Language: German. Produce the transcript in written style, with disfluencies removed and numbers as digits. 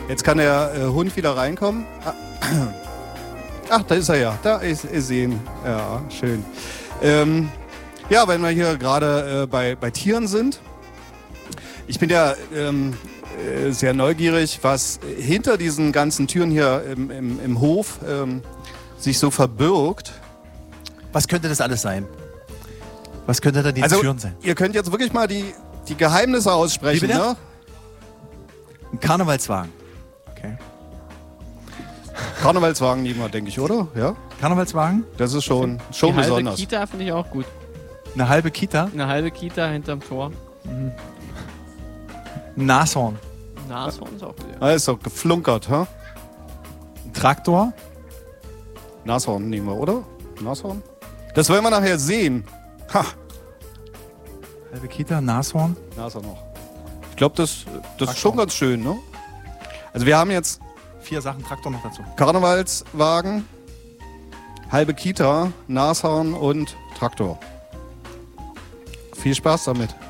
Jetzt kann der Hund wieder reinkommen. Ach, da ist er ja. Da ist ihn. Ja, schön. Ja, wenn wir hier gerade bei Tieren sind. Ich bin ja sehr neugierig, was hinter diesen ganzen Türen hier im Hof sich so verbirgt. Was könnte das alles sein? Was könnte da die Türen sein? Ihr könnt jetzt wirklich mal die Geheimnisse aussprechen, ne? Ein Karnevalswagen. Okay. Karnevalswagen nehmen wir, denke ich, oder? Ja? Karnevalswagen? Das ist schon Die besonders. halbe Kita finde ich auch gut. Eine halbe Kita? Eine halbe Kita hinterm Tor. Ein Nashorn. Nashorn ist auch gut. Ja. Also geflunkert, ha? Ein Traktor? Nashorn nehmen wir, oder? Nashorn? Das wollen wir nachher sehen. Ha! Halbe Kita, Nashorn? Nashorn noch. Ich glaube, das ist schon ganz schön, ne? Also wir haben jetzt 4 Sachen, Traktor noch dazu. Karnevalswagen, halbe Kita, Nashorn und Traktor. Viel Spaß damit.